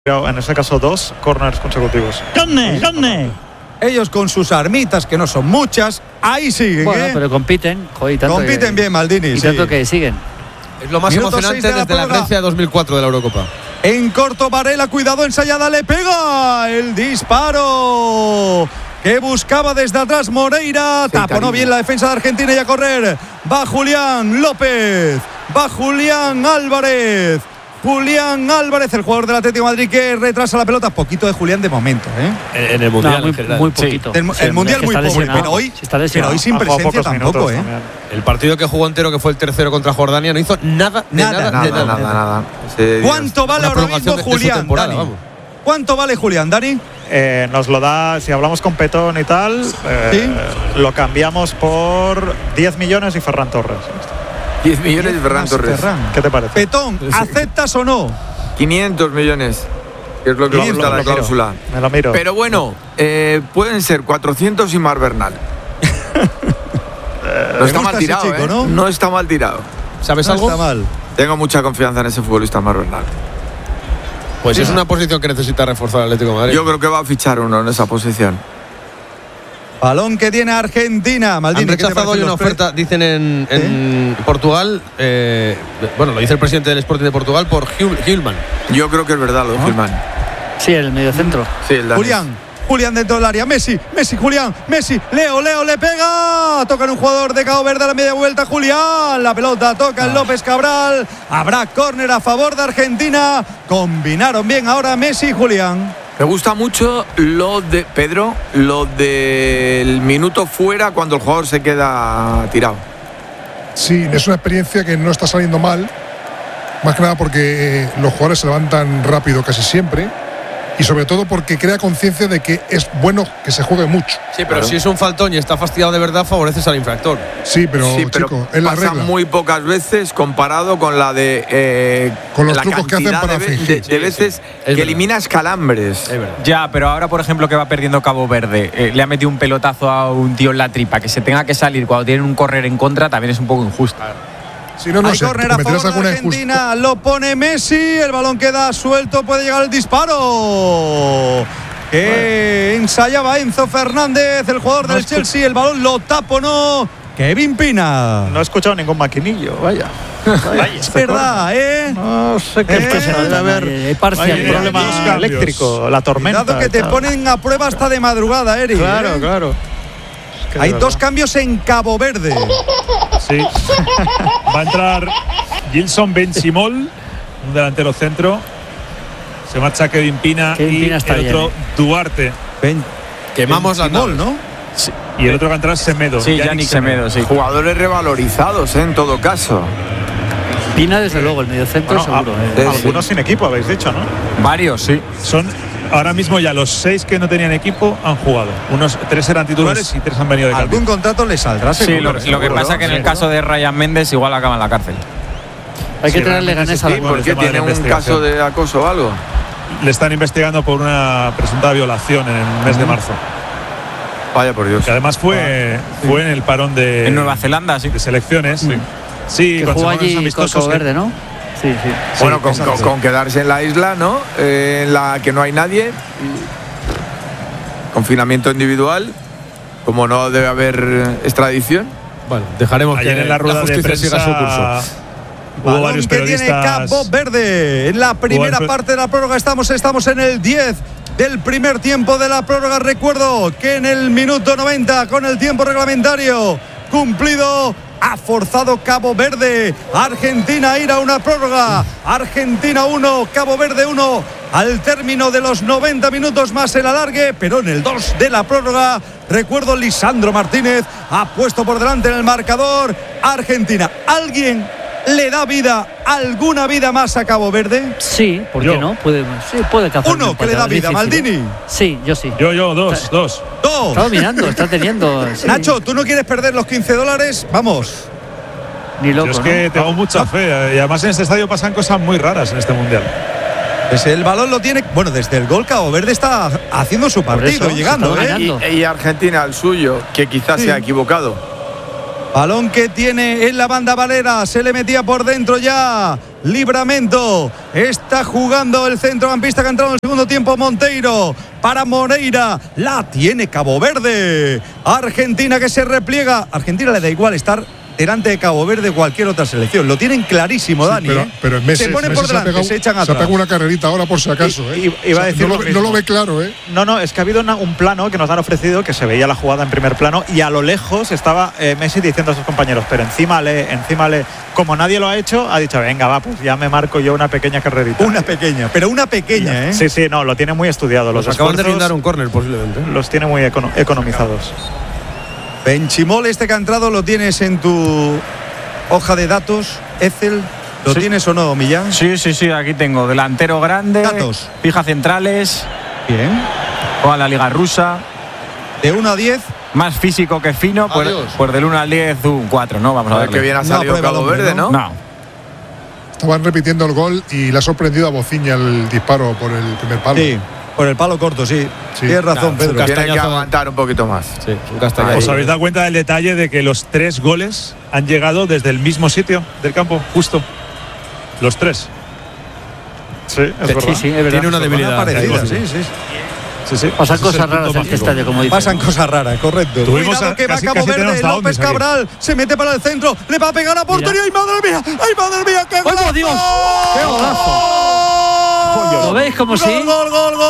En ese caso 2 corners consecutivos. ¿Dónde? Ellos con sus armitas, que no son muchas, ahí siguen. Bueno, pero compiten. Joder, compiten bien, Maldini. Y tanto que siguen. Es lo más emocionante desde la Grecia 2004 de la Eurocopa. En corto, Varela, cuidado, ensayada, le pega el disparo que buscaba desde atrás Moreira. Taponó bien la defensa de Argentina y a correr. Va Julián López, va Julián Álvarez. Julián Álvarez, el jugador del Atlético de Madrid, que retrasa la pelota. Poquito de Julián de momento, ¿eh? En el Mundial, muy poquito. Sí. El Mundial muy poco, pero hoy sin presencia tampoco, ¿eh? El partido que jugó entero, que fue el tercero contra Jordania, no hizo nada. ¿Cuánto vale ahora mismo Julián, Dani? ¿Cuánto vale Julián, Dani? Nos lo da, si hablamos con Petón y tal, ¿sí? Lo cambiamos por 10 millones y Ferran Torres. 10 millones de Ferran Torres. ¿Qué te parece? Petón, ¿aceptas o no? 500 millones, que es lo que gusta la cláusula. Me lo miro. Pero bueno, pueden ser 400 y Mar Bernal. No está mal tirado, chico, ¿no? No está mal tirado. ¿Sabes algo? No está mal. Tengo mucha confianza en ese futbolista Mar Bernal. Pues es una posición que necesita reforzar el Atlético de Madrid. Yo creo que va a fichar uno en esa posición. Balón que tiene Argentina. Maldini, han rechazado hoy una oferta, dicen en Portugal, lo dice el presidente del Sporting de Portugal, por Gilman. Yo creo que es verdad lo de Gilman. Sí, el mediocentro. Sí, el Julián dentro del área, Messi, Julián, Leo le pega, toca en un jugador de Cabo Verde a la media vuelta, Julián, la pelota toca en López Cabral, habrá córner a favor de Argentina, combinaron bien ahora Messi y Julián. Me gusta mucho lo de Pedro, lo del minuto fuera cuando el jugador se queda tirado. Sí, es una experiencia que no está saliendo mal, más que nada porque los jugadores se levantan rápido casi siempre y sobre todo porque crea conciencia de que es bueno que se juegue mucho. Sí, pero si es un faltón y está fastidiado de verdad, favoreces al infractor. Sí, pero chico, es la regla. Pasa muy pocas veces comparado con la de con los trucos que hacen para fingir. De veces que eliminas calambres. Ya, pero ahora, por ejemplo, que va perdiendo Cabo Verde, le ha metido un pelotazo a un tío en la tripa, que se tenga que salir cuando tienen un correr en contra, también es un poco injusto. Si no, hay córner a favor de Argentina, lo pone Messi, el balón queda suelto, puede llegar el disparo. Ensayaba Enzo Fernández, el jugador del Chelsea, el balón lo taponó Kevin Pina. No he escuchado ningún maquinillo, vaya. Es verdad, No sé qué debe haber. Parcial. Hay problema eléctrico, la tormenta. Cuidado que te ponen a prueba hasta de madrugada, Eric. Claro. Hay 2 cambios en Cabo Verde. Sí. Va a entrar Gilson Benchimol, un delantero centro. Se marcha Kevin Pina y el otro Duarte. Quemamos la Benchimol, ¿no? Sí. Y el otro que va a entrar Semedo. Sí, Yannick Semedo, sí. Jugadores revalorizados, en todo caso. Pina, desde luego, el mediocentro seguro. Algunos sin equipo, habéis dicho, ¿no? Varios, sí. Son ahora mismo ya los 6 que no tenían equipo han jugado. 3 eran titulares y 3 han venido de cambio. Algún contrato le saldrá, seguro. Sí, lo que pasa es que en el caso de Ryan Méndez igual acaba en la cárcel. Hay que tenerle ganas a la porque tiene un caso de acoso o algo. Le están investigando por una presunta violación en el mes de marzo. Vaya por Dios. Que además fue en el parón de en Nueva Zelanda, sí. De selecciones. Sí, que jugó allí con Cabo Verde, ¿no? Sí. Bueno, con quedarse en la isla, ¿no? En la que no hay nadie. Confinamiento individual. Como no debe haber extradición. Bueno, dejaremos ayer que en la rueda de prensa siga su curso. Hubo varios periodistas. Que tiene Cabo Verde. En la primera parte de la prórroga estamos en el 10 del primer tiempo de la prórroga. Recuerdo que en el minuto 90, con el tiempo reglamentario cumplido, ha forzado Cabo Verde. Argentina a ir a una prórroga. Argentina 1, Cabo Verde 1. Al término de los 90 minutos más el alargue, pero en el 2 de la prórroga, recuerdo, Lisandro Martínez ha puesto por delante en el marcador Argentina. ¿Alguien le da alguna vida más a Cabo Verde? Sí, ¿por qué no? Puede cazar. Uno que le da vida, Maldini. Sí, yo sí. Yo, dos. Está dominando, está teniendo. Sí. Nacho, ¿tú no quieres perder los $15? Vamos. Ni loco. Yo es que tengo mucha fe. Y además en este estadio pasan cosas muy raras en este mundial. Pues el balón lo tiene. Bueno, desde el gol Cabo Verde está haciendo su partido, llegando. Y Argentina el suyo, que quizás se ha equivocado. Balón que tiene en la banda Valera, se le metía por dentro ya Livramento. Está jugando el centrocampista que ha entrado en el segundo tiempo, Monteiro. Para Moreira, la tiene Cabo Verde. Argentina que se repliega. Argentina le da igual estar delante de Cabo Verde cualquier otra selección. Lo tienen clarísimo, Dani. Pero en Messi se ponen por delante, se echan atrás. Se ha pegado una carrerita ahora por si acaso. Iba a decir no lo ve claro. No, es que ha habido un plano que nos han ofrecido que se veía la jugada en primer plano y a lo lejos estaba Messi diciendo a sus compañeros, pero encima le, como nadie lo ha hecho, ha dicho, venga, va, pues ya me marco yo una pequeña carrerita. Una pequeña, ¿eh? Sí, no, lo tiene muy estudiado. Los acaban de brindar un córner posiblemente. Los tiene muy economizados. Benchimol, este que ha entrado, lo tienes en tu hoja de datos, Excel. ¿Lo tienes o no, Millán? Sí, aquí tengo. Delantero grande. Datos. Fija centrales. Bien. Juega la Liga Rusa. De 1 a 10. Más físico que fino. Pues del 1 al 10, un 4, ¿no? Vamos a ver. Que bien ha salido Cabo Verde, ¿no? No. Estaban repitiendo el gol y le ha sorprendido a Bociña el disparo por el primer palo. Sí. Por el palo corto, sí. Tienes razón, Pedro. Tiene que aguantar un poquito más. Sí, un castañazo. ¿Os habéis dado cuenta del detalle de que los 3 goles han llegado desde el mismo sitio del campo? Justo. Los 3. Sí, es verdad. Sí, es verdad. Tiene una debilidad. Parecida, sí. Pasan cosas raras en este estadio, como dicen. Pasan cosas raras, correcto. Cuidado que va Cabo Verde, López Cabral se mete para el centro, le va a pegar a portería. ¡Ay, madre mía! ¡Qué golazo! ¡Ay, Dios! ¡Qué golazo! ¿Lo veis como sí? Gol.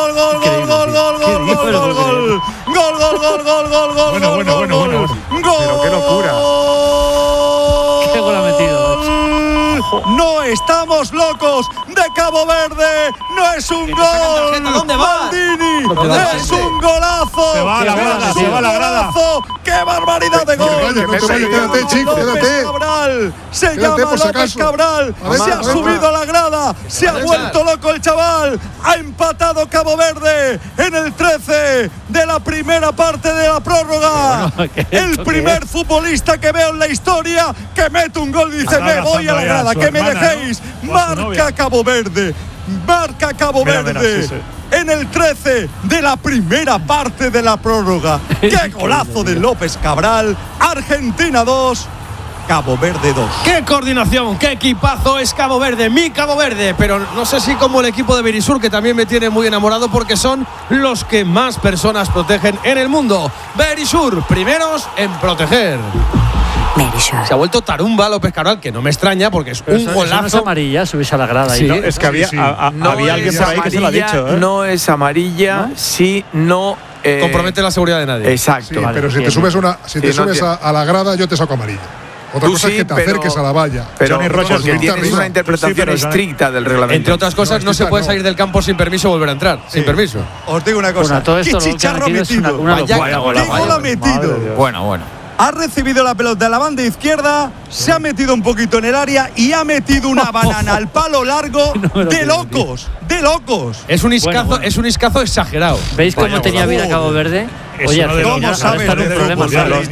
Bueno. Pero qué locura. ¡Qué gol ha metido! No estamos locos de Cabo Verde. No es un gol. ¿Dónde va? Maldini. Es un golazo. Se va a la grada. ¡Qué barbaridad de gol! Quédate, chico, quédate. Cabral. Se Quédate, llama por si López acaso. Cabral. Se ha subido a la grada. Se ha vuelto loco el chaval. Ha empatado Cabo Verde en el 13 de la primera parte de la prórroga. El primer futbolista que veo en la historia que mete un gol y dice, me voy a la grada, que me dejéis. Marca Cabo Verde. Marca Cabo Verde. En el 13 de la primera parte de la prórroga. ¡Qué golazo de López Cabral! Argentina 2, Cabo Verde 2. ¡Qué coordinación! ¡Qué equipazo es Cabo Verde! Mi Cabo Verde, pero no sé si como el equipo de Berisur, que también me tiene muy enamorado porque son los que más personas protegen en el mundo. Berisur, primeros en proteger. Se ha vuelto tarumba López Cabral, que no me extraña porque es un golazo. No es amarilla, subirse a la grada. Sí, ¿no? Es que había alguien por ahí que se lo ha dicho. No es amarilla, si no compromete la seguridad de nadie. Exacto. Sí, pero si te subes a la grada, yo te saco amarilla. Otra cosa es que te acerques a la valla. Pero Johnny Rogers porque tienes una interpretación estricta del reglamento. Entre otras cosas, no se puede salir del campo sin permiso y volver a entrar. Sin permiso. Os digo una cosa. Todo esto ¡Qué chicharro metido! ¡Qué gol ha metido! Bueno. Ha recibido la pelota de la banda izquierda, se ha metido un poquito en el área y ha metido una banana al palo largo de locos. Es un iscazo exagerado. ¿Veis cómo tenía vida Cabo Verde? Oye, ¿cómo sabes está en un de problema. fútbol? Los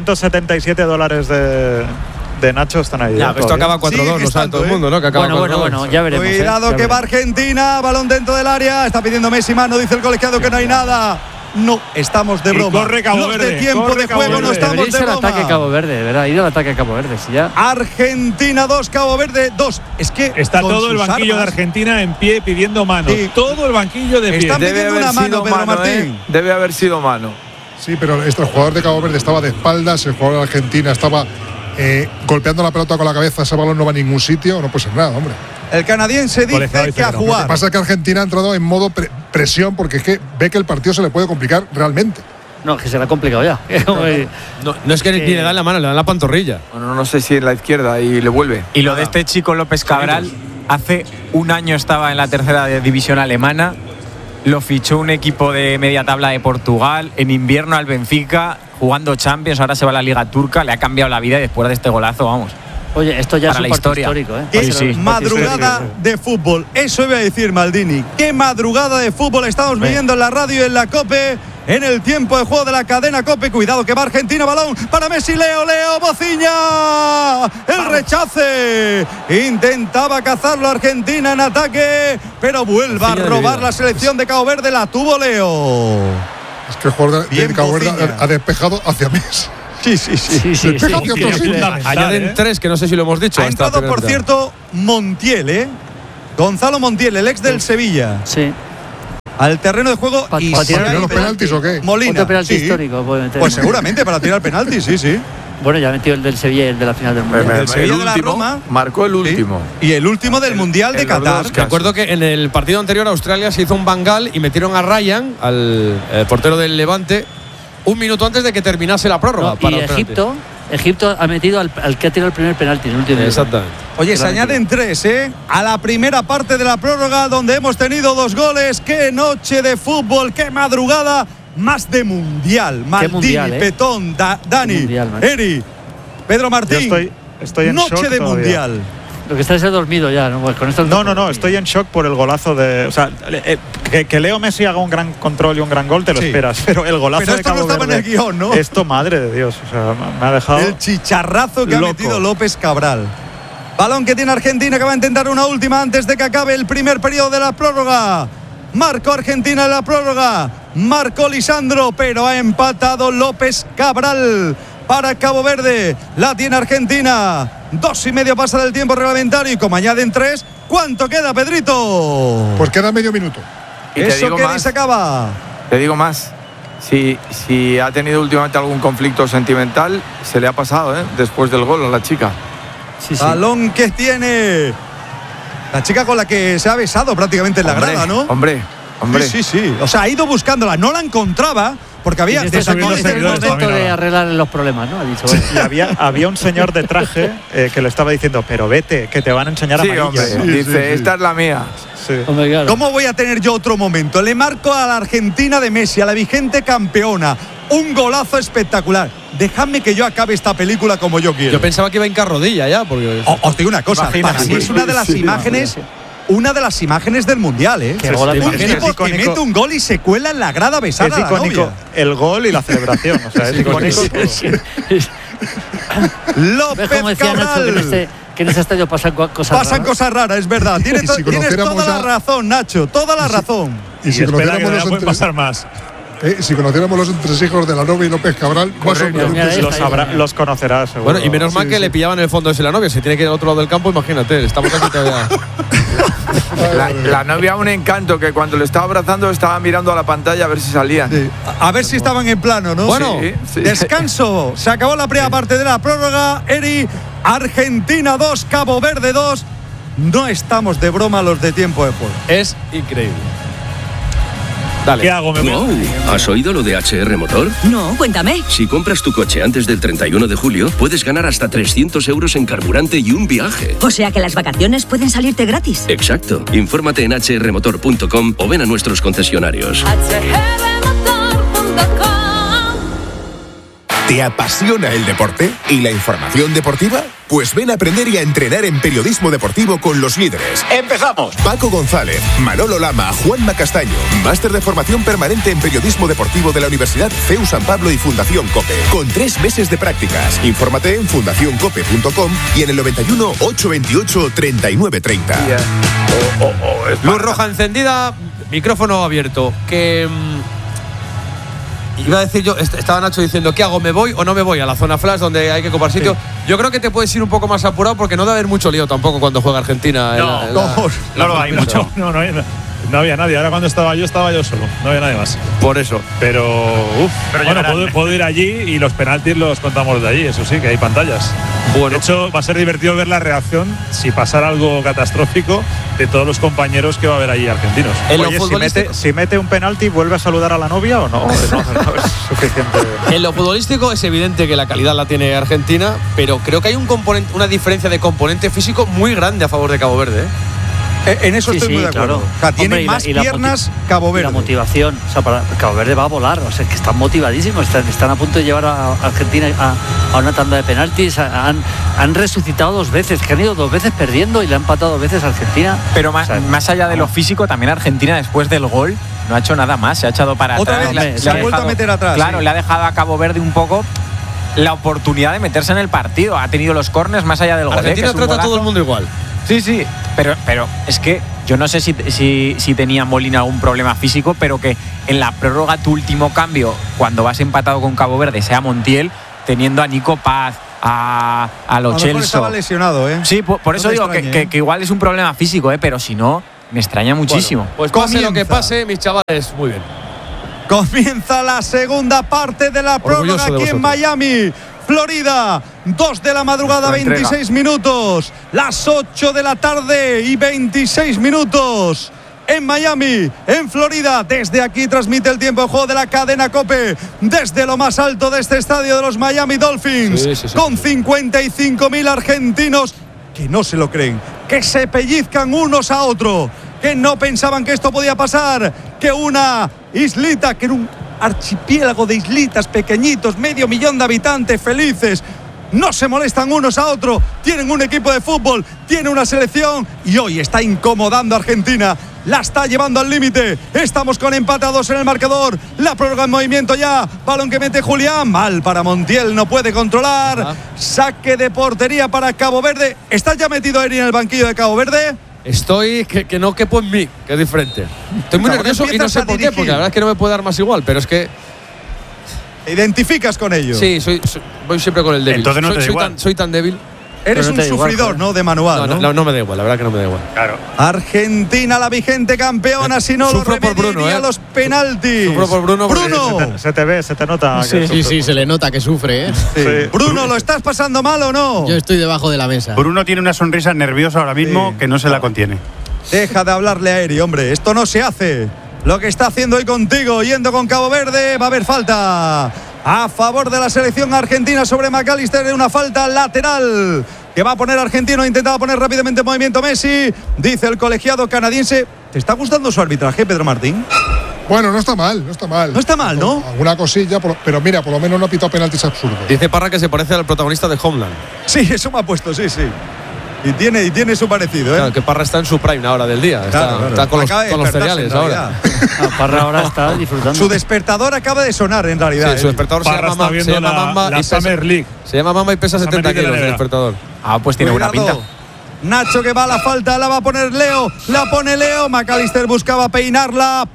$277 de Nacho están ahí. Ya, esto acaba 4-2, lo sabe todo el mundo, ¿no? Que acaba Bueno, ya veremos. Cuidado que va Argentina, balón dentro del área, está pidiendo Messi mano, dice el colegiado que no hay nada. No, estamos de broma. Corre Cabo Verde. De tiempo de juego no estamos de broma. El ataque Cabo Verde, de verdad, ir al ataque Cabo Verde. Si ya. Argentina 2, Cabo Verde 2. Es que está todo el banquillo de Argentina en pie pidiendo mano. Sí. Todo el banquillo de pie. Están pidiendo una mano, Pedro Martín. Debe haber sido mano. Sí, pero el jugador de Cabo Verde estaba de espaldas, el jugador de Argentina estaba golpeando la pelota con la cabeza. Ese balón no va a ningún sitio, no puede ser nada, hombre. El canadiense dice que a jugar. Lo que pasa es que Argentina ha entrado en modo presión porque es que ve que el partido se le puede complicar realmente. No, que se le ha complicado ya. No es que ni le dan la mano, le dan la pantorrilla. Bueno, no sé si en la izquierda y le vuelve. Y lo de este chico López Cabral, hace un año estaba en la tercera división alemana, lo fichó un equipo de media tabla de Portugal, en invierno al Benfica, jugando Champions, ahora se va a la Liga Turca, le ha cambiado la vida y después de este golazo, vamos. Oye, esto ya para es un partido histórico, ¿eh? Qué madrugada de fútbol. Eso iba a decir Maldini. Qué madrugada de fútbol estamos viviendo en la radio y en la COPE. En el tiempo de juego de la cadena COPE. Cuidado que va Argentina, balón para Messi, Leo, Bociña. El rechace. Intentaba cazarlo Argentina en ataque, pero vuelve a robar la selección de Cabo Verde. La tuvo Leo. Es que el jugador de Cabo Verde ha despejado hacia Messi. Sí. Añaden 3, que no sé si lo hemos dicho. Ha entrado, por cierto, Montiel, Gonzalo Montiel, el ex del Sevilla. Sí. Al terreno de juego. ¿Para tirar los penaltis o qué? Molina. Otro penalti histórico. Pues seguramente para tirar penaltis, sí. Bueno, ya ha metido el del Sevilla y el de la final del Mundial. El Sevilla de la Roma marcó el último. Sí. Y el último del Mundial de Qatar. Recuerdo que en el partido anterior Australia se hizo un bangal y metieron a Ryan, al portero del Levante, un minuto antes de que terminase la prórroga. No, y Egipto ha metido al que ha tirado el primer penalti en el último. Exactamente. Oye, se añaden 3, a la primera parte de la prórroga, donde hemos tenido 2 goles. ¡Qué noche de fútbol! ¡Qué madrugada! Más de mundial. Maldini, Petón, Dani, Eri, Pedro Martín. Yo estoy en noche shock de todavía. mundial. Lo que está es dormido ya, ¿no? Pues con esto No, estoy en shock por el golazo de. O sea, que Leo Messi haga un gran control y un gran gol, te lo esperas. Pero el golazo pero de esto Cabo no estaba Verde, en el guión, ¿no? Esto, madre de Dios. O sea, me ha dejado. El chicharrazo que ha metido López Cabral. Balón que tiene Argentina, que va a intentar una última antes de que acabe el primer periodo de la prórroga. Marcó Argentina en la prórroga. Marcó Lisandro, pero ha empatado López Cabral para Cabo Verde. La tiene Argentina. 2:30 pasa del tiempo reglamentario y como añaden 3, ¿cuánto queda, Pedrito? Pues queda medio minuto. Eso que se acaba. Te digo más. Si ha tenido últimamente algún conflicto sentimental, se le ha pasado, después del gol a la chica. Sí. Balón que tiene la chica con la que se ha besado prácticamente en la grada, ¿no? Hombre. Sí. O sea, ha ido buscándola, no la encontraba porque había este es el momento de arreglar los problemas, ¿no? Ha dicho, y había un señor de traje que le estaba diciendo, pero vete, que te van a enseñar amarillas. Dice, esta es la mía. Sí. Hombre, claro. ¿Cómo voy a tener yo otro momento? Le marco a la Argentina de Messi, a la vigente campeona. Un golazo espectacular. Dejadme que yo acabe esta película como yo quiero. Yo pensaba que iba a hincar-rodilla ya. Porque... Os digo una cosa, para mí es una de las imágenes. Una de las imágenes del Mundial, Un tipo que mete un gol y se cuela en la grada besada. Es icónico el gol y la celebración. O sea, es icónico. López Cabral. Que en ese estadio pasan cosas raras. Pasan cosas raras, es verdad. Tienes toda la razón, Nacho. Toda la razón. Y si conociéramos pasar más. Si conociéramos los entresijos de la novia y López Cabral, los conocerás, seguro. Bueno, y menos mal que le pillaban el fondo de la novia. Si tiene que ir al otro lado del campo, imagínate. Estamos aquí todavía. La novia, un encanto, que cuando le estaba abrazando estaba mirando a la pantalla a ver si salían. Sí. A ver si estaban en plano, ¿no? Bueno, descanso. Se acabó la primera parte de la prórroga. Eri, Argentina 2, Cabo Verde 2. No estamos de broma los de tiempo de juego. Es increíble. Dale. ¿Qué hago? Wow, ¿has oído lo de HR Motor? No, cuéntame. Si compras tu coche antes del 31 de julio, puedes ganar hasta 300 euros en carburante y un viaje. O sea que las vacaciones pueden salirte gratis. Exacto. Infórmate en hrmotor.com o ven a nuestros concesionarios. ¿Te apasiona el deporte y la información deportiva? Pues ven a aprender y a entrenar en periodismo deportivo con los líderes. ¡Empezamos! Paco González, Manolo Lama, Juanma Castaño. Máster de formación permanente en periodismo deportivo de la Universidad CEU San Pablo y Fundación COPE. Con 3 meses de prácticas. Infórmate en fundacioncope.com y en el 91 828 3930. Luz roja encendida, micrófono abierto. Que... iba a decir yo, estaba Nacho diciendo, ¿qué hago? ¿Me voy o no me voy a la zona flash donde hay que copar sitio? Sí. Yo creo que te puedes ir un poco más apurado porque no debe haber mucho lío tampoco cuando juega Argentina. No lo hay mucho. No había nadie. Ahora cuando estaba yo solo. No había nadie más. Por eso. Pero puedo ir allí y los penaltis los contamos de allí. Eso sí, que hay pantallas. Bueno. De hecho, va a ser divertido ver la reacción, si pasara algo catastrófico, de todos los compañeros que va a haber allí argentinos. Oye, si mete un penalti, ¿vuelve a saludar a la novia o no? No es suficiente. En lo futbolístico es evidente que la calidad la tiene Argentina, pero creo que hay una diferencia de componente físico muy grande a favor de Cabo Verde. En eso estoy muy de acuerdo. Claro. O sea, tiene más piernas Cabo Verde. La motivación. O sea, Cabo Verde va a volar. O sea, que están motivadísimos. Están a punto de llevar a Argentina a una tanda de penaltis. Han resucitado 2 veces. Que han ido 2 veces perdiendo y le han empatado 2 veces a Argentina. Pero más allá de lo físico, también Argentina, después del gol, no ha hecho nada más. Se ha echado para otra atrás. Vez se ha vuelto a meter atrás. Claro, le ha dejado a Cabo Verde un poco la oportunidad de meterse en el partido. Ha tenido los córners más allá del gol. Argentina trata a todo el mundo igual. Sí, pero es que yo no sé si tenía Molina algún problema físico, pero que en la prórroga tu último cambio, cuando vas empatado con Cabo Verde, sea Montiel, teniendo a Nico Paz, a Lo A lo mejor Celso. estaba lesionado, ¿eh? Sí, por eso me digo extrañe, que igual es un problema físico, pero si no, me extraña muchísimo. Pues Pase lo que comienza. pase, mis chavales, muy bien. Comienza la segunda parte de la prórroga Orgulloso de aquí en vosotros. Miami, Florida. 2 de la madrugada, Nuestra 26 minutos. Las 8 de la tarde y 26 minutos. En Miami, en Florida. Desde aquí transmite el tiempo de juego de la cadena COPE. Desde lo más alto de este estadio de los Miami Dolphins. Sí. Con 55.000 argentinos que no se lo creen. Que se pellizcan unos a otros. Que no pensaban que esto podía pasar. Que una islita, que era un archipiélago de islitas pequeñitos, 500.000 de habitantes felices. No se molestan unos a otros. Tienen un equipo de fútbol, tiene una selección y hoy está incomodando a Argentina. La está llevando al límite. Estamos con empate a 2 en el marcador. La prórroga en movimiento ya. Balón que mete Julián. Mal para Montiel, no puede controlar. Saque de portería para Cabo Verde. ¿Estás ya metido, Eri, en el banquillo de Cabo Verde? Estoy que no quepo en mí, que es diferente. Estoy muy Claro, nervioso y no empiezas sé a por qué, dirigir. porque la verdad es que no me puede dar más igual, pero es que ¿Te identificas con ello? sí, voy siempre con el débil. Entonces no te da igual. Soy tan débil. Eres Pero no un te da igual, sufridor, joder. ¿no? De manual, ¿no? No me da igual, la verdad que no me da igual. Claro. Argentina, la vigente campeona, si no lo Sufro por Bruno, remediaría los penaltis. Sufro por Bruno porque- Bruno, Se te ve, se te nota. que sufres. se le nota que sufre, ¿eh? Sí. Bruno, ¿lo estás pasando mal o no? Yo estoy debajo de la mesa. Bruno tiene una sonrisa nerviosa ahora mismo Sí. que no se la contiene. Deja de hablarle a Eri, hombre. Esto no se hace. Lo que está haciendo hoy contigo, yendo con Cabo Verde, va a haber falta a favor de la selección argentina sobre McAllister, una falta lateral que va a poner argentino. Intentaba poner rápidamente en movimiento Messi. Dice el colegiado canadiense. ¿Te está gustando su arbitraje, Pedro Martín? Bueno, no está mal, no está mal. No está mal, ¿no? Alguna cosilla, pero mira, por lo menos no ha pitado penaltis absurdos. Dice Parra que se parece al protagonista de Homeland. Sí, eso me ha puesto, sí. Y tiene su parecido, ¿eh? Claro, que Parra está en su prime ahora del día. Claro. Está con Acaba de los despertarse, cereales en ahora. realidad. Parra ahora está disfrutando. Su despertador acaba de sonar, en realidad. Sí, su despertador Parra está viendo Mamba la y pesa, Summer League. se llama Mamba y pesa Summer 70 League de la kilos el NBA. despertador. Pues tiene buena Cuidado. pinta. Nacho que va a la falta, la va a poner Leo, la pone Leo, McAllister buscaba peinarla,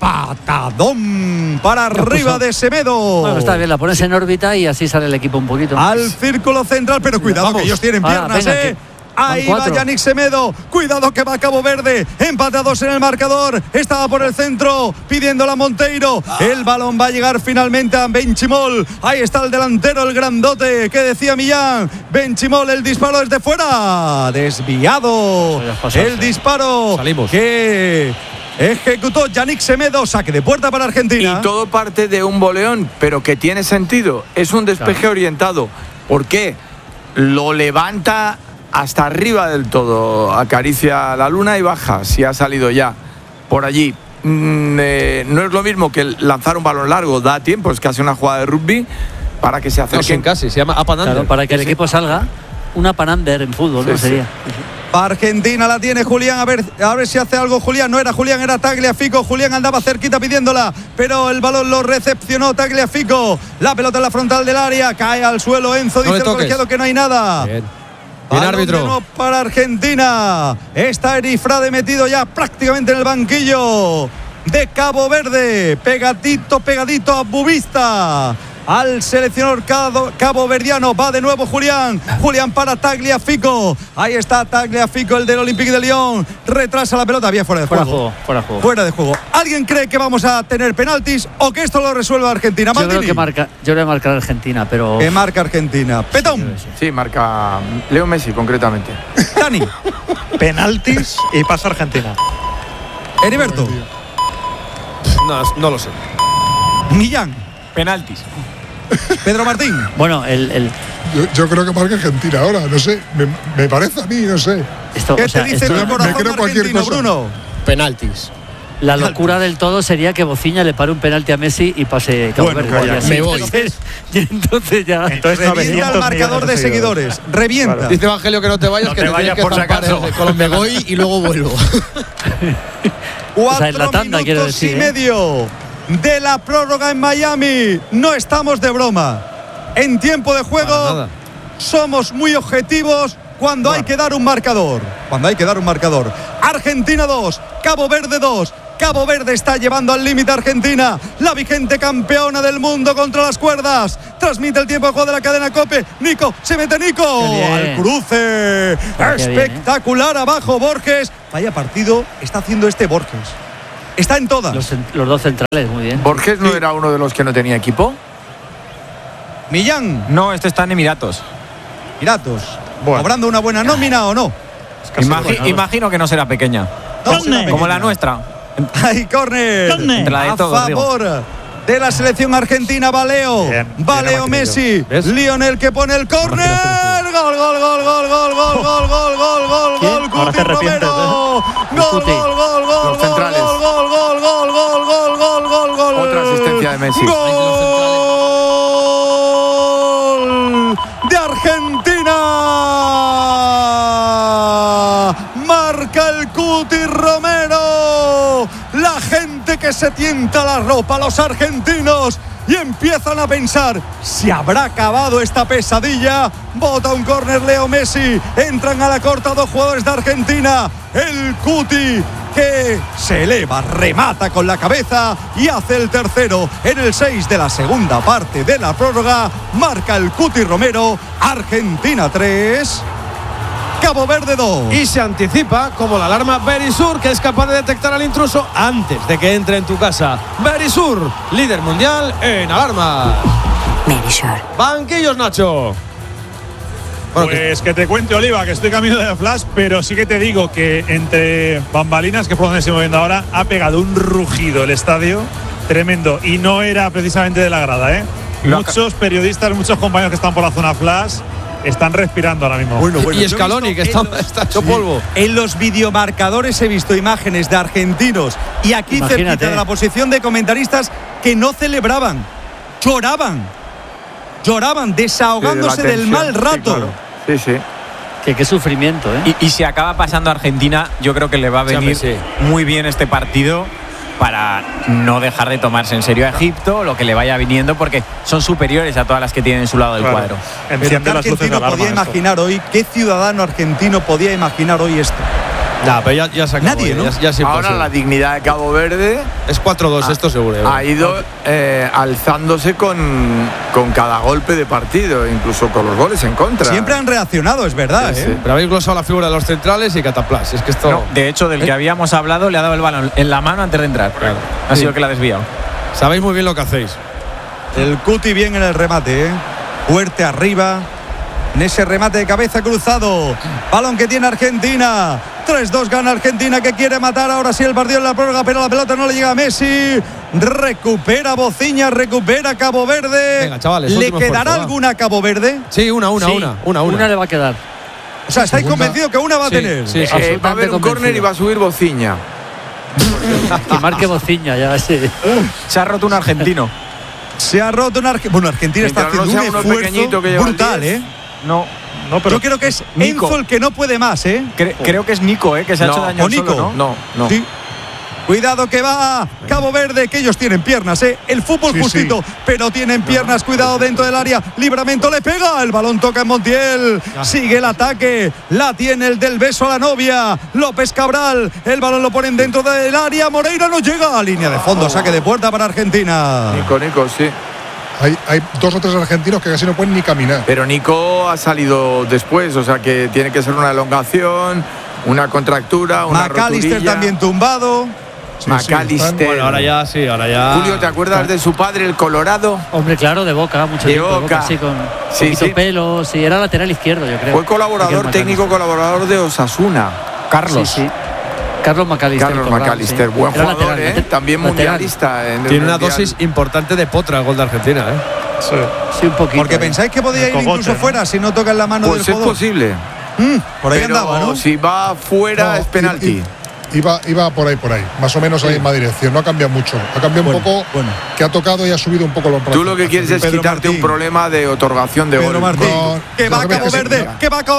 patadón para arriba de Semedo. Bueno, está bien, la pones en órbita y así sale el equipo un poquito. Al círculo central, pero cuidado que ellos tienen Ahora, piernas, venga, ¿eh? que Ahí van va 4. Yannick Semedo. Cuidado que va Cabo Verde. Empatados en el marcador. Estaba por el centro pidiéndola a Monteiro. El balón va a llegar finalmente a Benchimol. Ahí está el delantero, el grandote que decía Millán. Benchimol, el disparo desde fuera. Desviado. El disparo Salimos. que ejecutó Yannick Semedo. Saque de puerta para Argentina. Y todo parte de un boleón, pero que tiene sentido. Es un despeje orientado. ¿Por qué? Lo levanta hasta arriba del todo, acaricia la luna y baja, si ha salido ya por allí. No es lo mismo que lanzar un balón largo, da tiempo, es casi una jugada de rugby para que se No, acerquen. sin casi, se llama up and under. Claro, para que el equipo salga, una panander en fútbol, ¿no? Sí. Sería. Argentina la tiene Julián, a ver si hace algo Julián. No era Julián, era Tagliafico. Julián andaba cerquita pidiéndola, pero el balón lo recepcionó Tagliafico. La pelota en la frontal del área, cae al suelo Enzo, No dice le el toques. colegiado que no hay nada. Bien Balón árbitro. de nuevo para Argentina. Está Erifrade metido ya prácticamente en el banquillo de Cabo Verde. Pegadito a Bubista. Al seleccionador caboverdiano. Va de nuevo Julián. Julián para Tagliafico. Ahí está Tagliafico, el del Olympique de Lyon. Retrasa la pelota. Bien fuera de juego. Fuera de juego. ¿Alguien cree que vamos a tener penaltis o que esto lo resuelva Argentina? Yo Maldini. creo que marcar Argentina, pero. Que marca Argentina. Petón. Sí, marca Leo Messi concretamente. Dani. Penaltis y pasa Argentina. Heriberto. No lo sé. Millán. Penaltis. Pedro Martín. Bueno, Yo creo que marca Argentina ahora, no sé. Me parece a mí, no sé. ¿Qué te dice el corazón me creo cualquier argentino, cosa. Bruno? Penaltis. La locura del todo sería que Bociña le pare un penalti a Messi y pase Cabo Bueno, Verde. calla. Y así, Me voy. Entonces ya. Entonces Revienta 900 el marcador de millones seguidores. Revienta. Claro. Dice Evangelio que no te vayas, No que te te vayas tienes que por si zampar acaso. el Colombia. Me voy y luego vuelvo. 4 O sea, en la tanda, quiero minutos decir, y medio de la prórroga en Miami. No estamos de broma. En tiempo de Para juego nada. somos muy objetivos cuando hay que dar un marcador. Argentina 2, Cabo Verde 2. Cabo Verde está llevando al límite a Argentina, la vigente campeona del mundo, contra las cuerdas. Transmite el tiempo de juego de la cadena COPE. Nico, se mete Nico al cruce. Espectacular abajo Borges. Vaya partido está haciendo este Borges. Está en todas. Los dos centrales, muy bien. ¿Borges no era uno de los que no tenía equipo? Millán. No, este está en Emiratos. Emiratos. ¿Cobrando una buena nómina o no? Imagino que no será pequeña. Como la nuestra. Hay córner a favor de la selección argentina. Valeo. Valeo Messi. Lionel que pone el córner. Gol, gol, gol, gol, gol, gol, gol, gol, gol, gol, gol, Cuti Romero. Gol, gol, gol, gol, los centrales. gol, gol, gol, gol, gol, gol, gol, gol, gol. Otra asistencia de Messi. Gol de Argentina. Marca el Cuti Romero. La gente que se tienta la ropa, los argentinos, y empiezan a pensar: ¿se habrá acabado esta pesadilla? Bota un córner Leo Messi. Entran a la corta dos jugadores de Argentina. El Cuti, que se eleva, remata con la cabeza y hace el tercero en el 6 de la segunda parte de la prórroga. Marca el Cuti Romero. Argentina 3, Cabo Verde 2. Y se anticipa como la alarma Verisur, que es capaz de detectar al intruso antes de que entre en tu casa. Verisur, líder mundial en alarmas. Verisur. Banquillos, Nacho. Bueno, pues que te cuente, Oliva, que estoy camino de Flash, pero sí que te digo que entre bambalinas, que es por donde estoy moviendo ahora, ha pegado un rugido el estadio tremendo, y no era precisamente de la grada, ¿eh? Muchos periodistas, muchos compañeros que están por la zona Flash están respirando ahora mismo. Bueno, y Scaloni, que está hecho polvo. En los videomarcadores he visto imágenes de argentinos, y aquí cerquita de la posición de comentaristas, que no celebraban, lloraban, desahogándose del mal rato. Sí, sí. Qué sufrimiento, ¿eh? Y si acaba pasando a Argentina, yo creo que le va a venir muy bien este partido para no dejar de tomarse en serio a Egipto, lo que le vaya viniendo, porque son superiores a todas las que tienen en su lado del cuadro. Pero ¿qué argentino podía imaginar hoy? ¿Qué ciudadano argentino podía imaginar hoy esto? No, pero ya se acabó. Nadie, ¿no? Ya es ahora la dignidad de Cabo Verde es 4-2, esto seguro. Ha ido alzándose con cada golpe de partido, incluso con los goles en contra. Siempre han reaccionado, es verdad. Sí. Pero habéis glosado la figura de los centrales y cataplas. Es que esto. No, de hecho, del que habíamos hablado, le ha dado el balón en la mano antes de entrar. Claro. Ha sido que la ha desviado. Sabéis muy bien lo que hacéis. El Cuti bien en el remate, fuerte arriba. En ese remate de cabeza cruzado. Balón que tiene Argentina. 3-2 gana Argentina, que quiere matar ahora sí el partido en la prórroga, pero la pelota no le llega a Messi. Recupera Bociña, recupera Cabo Verde. Venga, chavales, ¿le quedará alguna a Cabo Verde? Sí, una le va a quedar. O sea, ¿estáis convencidos que una va a tener? Sí, va a haber un córner y va a subir Bociña. Que marque Bociña, ya sí. Se ha roto un argentino. Se ha roto un argentino. Bueno, Argentina está haciendo un esfuerzo brutal, ¿eh? No, pero yo creo que es Nico. Enzo el que no puede más, ¿eh? Creo que es Nico, que se ha hecho daño Nico. Solo, ¿no? Sí. Cuidado que va Cabo Verde, que ellos tienen piernas, ¿eh? El fútbol justito, pero tienen piernas. Cuidado dentro del área. Libramento le pega. El balón toca en Montiel. Sigue el ataque. La tiene el del beso a la novia. López Cabral. El balón lo ponen dentro del área. Moreira no llega a línea de fondo. Saque de puerta para Argentina. Nico, sí. Hay 2 o 3 argentinos que casi no pueden ni caminar. Pero Nico ha salido después, o sea que tiene que ser una elongación, una contractura, una McAllister roturilla. también tumbado. McAllister. Bueno, ahora ya. Julio, ¿te acuerdas de su padre, el Colorado? Hombre, claro, de Boca, mucho tiempo. De Boca, sí, con poquito pelo. Sí, era lateral izquierdo, yo creo. Fue colaborador de Osasuna. Carlos. Sí. Carlos McAllister, buen jugador, también mundialista. Tiene una dosis importante de potra el gol de Argentina, Sí, un poquito. Porque pensáis que podía ir incluso fuera si no toca en la mano del jugador. Pues es posible. Por ahí pero andaba, ¿no? Si va fuera es penalti. Iba por ahí, más o menos a la misma dirección. No ha cambiado mucho. Ha cambiado un poco, que ha tocado y ha subido un poco los brazos. Tú lo que quieres es quitarte un problema de otorgación de gol. Que va Cabo Verde,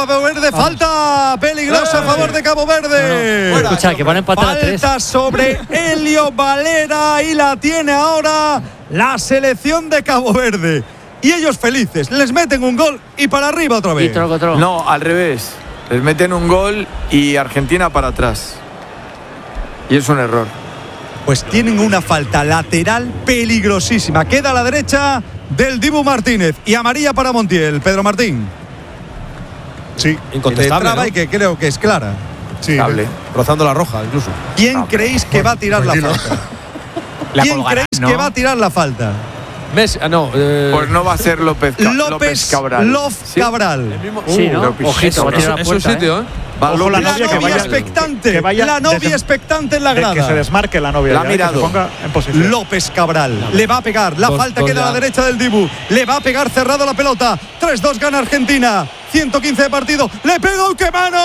falta peligrosa a favor de Cabo Verde. Escucha, que van a empatar a 3. Falta sobre Helio Valera y la tiene ahora la selección de Cabo Verde. Y ellos felices, les meten un gol y para arriba otra vez. No, al revés. Les meten un gol y Argentina para atrás. Y es un error. pues tienen una falta lateral peligrosísima. Queda a la derecha del Dibu Martínez y amarilla para Montiel. Pedro Martín. Sí, incontestable, ¿no? Y que creo que es clara. Sí, rozando la roja incluso. ¿Quién creéis que va a tirar la falta? ¿Quién creéis que va a tirar la falta? Pues no va a ser López Cabral. Cabral. Sí, ¿no? Ojito, va a tirar la puerta, sitio, Ojo, la novia expectante. que vaya la novia expectante en la grada. Que se desmarque la novia. La ha ya, mirado. que se ponga en posición. López Cabral le va a pegar. La falta queda a la derecha del Dibu. Le va a pegar cerrado la pelota. 3-2 gana Argentina. 115 de partido. Le pega un ¡qué mano!